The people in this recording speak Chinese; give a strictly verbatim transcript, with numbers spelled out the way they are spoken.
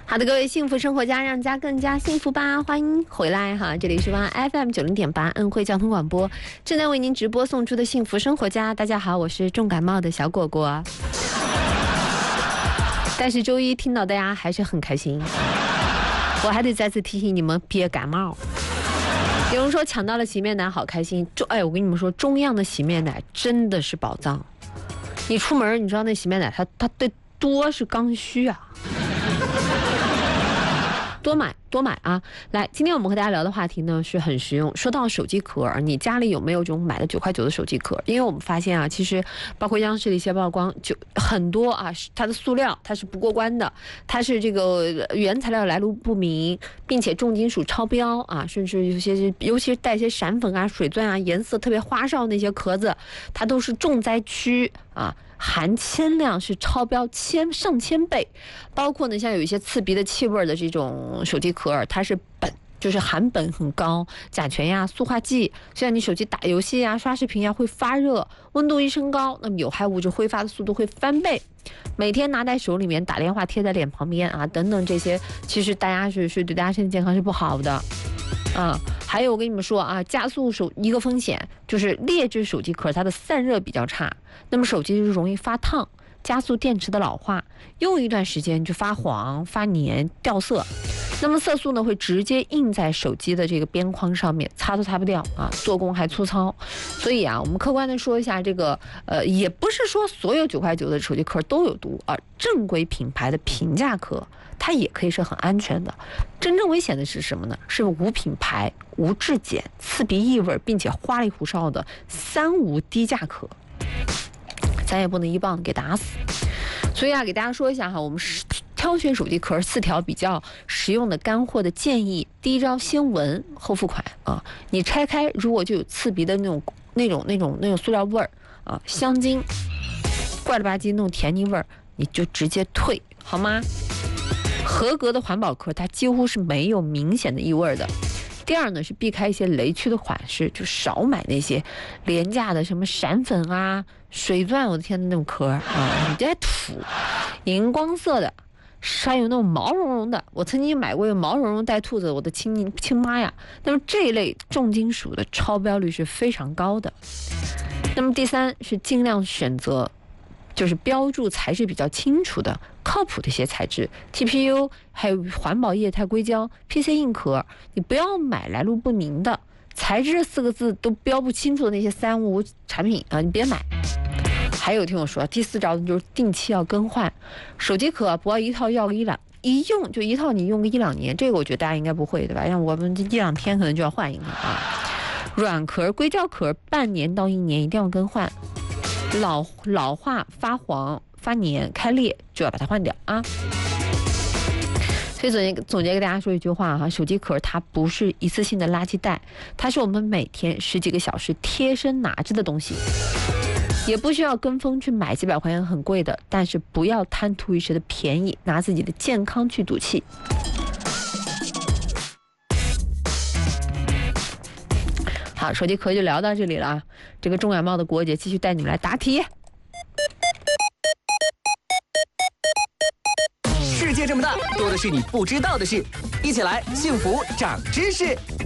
好的，各位幸福生活家，让家更加幸福吧！欢迎回来哈，这里是万 F M 九零点八恩惠交通广播，正在为您直播送出的幸福生活家。大家好，我是重感冒的小果果。但是周一听到大家还是很开心，我还得再次提醒你们别感冒。有人说抢到了洗面奶好开心，中哎，我跟你们说，中样的洗面奶真的是宝藏。你出门，你知道那洗面奶它它对多是刚需啊。多买多买啊！来，今天我们和大家聊的话题呢是很实用。说到手机壳，你家里有没有这种买的九块九的手机壳？因为我们发现啊，其实包括央视的一些曝光，就很多啊，它的塑料它是不过关的，它是这个原材料来路不明，并且重金属超标啊，甚至有些尤其是带一些闪粉啊、水钻啊，颜色特别花哨那些壳子，它都是重灾区啊。含铅量是超标千上千倍，包括呢像有一些刺鼻的气味的这种手机壳，它是苯，就是含苯很高，甲醛呀、塑化剂，像你手机打游戏呀、刷视频呀会发热，温度一升高，那么有害物质挥发的速度会翻倍。每天拿在手里面，打电话贴在脸旁边啊，等等这些，其实大家是是对大家身体健康是不好的。啊，还有我跟你们说啊，加速手一个风险就是劣质手机壳它的散热比较差，那么手机就容易发烫，加速电池的老化，用一段时间就发黄、发黏、掉色。那么色素呢会直接印在手机的这个边框上面，擦都擦不掉啊，做工还粗糙。所以啊，我们客观的说一下这个，呃，也不是说所有九块九的手机壳都有毒啊，正规品牌的平价壳它也可以是很安全的。真正危险的是什么呢？是无品牌、无质检、刺鼻异味，并且花里胡哨的三无低价壳，咱也不能一棒子给打死。所以啊，给大家说一下哈，我们是挑选手机壳四条比较实用的干货的建议。第一招，先闻后付款啊！你拆开如果就有刺鼻的那种、那种、那种、那种塑料味儿啊，香精怪了吧唧那种甜腻味儿，你就直接退好吗？合格的环保壳它几乎是没有明显的异味的。第二呢是避开一些雷区的款式，就少买那些廉价的什么闪粉啊、水钻，我的天的那种壳啊，你这土，荧光色的，还有那种毛茸茸的。我曾经买过有毛茸茸带兔子，我的亲亲妈呀！那么这一类重金属的超标率是非常高的。那么第三是尽量选择就是标注材质比较清楚的靠谱的一些材质 ，T P U 还有环保液态硅胶、P C 硬壳，你不要买来路不明的材质四个字都标不清楚的那些三无产品啊，你别买。还有听我说，第四招就是定期要更换手机壳，不要一套要个一两，一用就一套，你用个一两年，这个我觉得大家应该不会对吧？像我们这一两天可能就要换一个啊。软壳、硅胶壳半年到一年一定要更换。老老化、发黄、发黏、开裂就要把它换掉啊！所以总结总结给大家说一句话哈，手机壳它不是一次性的垃圾袋，它是我们每天十几个小时贴身拿着的东西，也不需要跟风去买几百块钱很贵的，但是不要贪图一时的便宜，拿自己的健康去赌气。好，手机壳就聊到这里了啊！这个重感冒的国姐继续带你们来答题。 世界这么大，多的是你不知道的事，一起来幸福长知识。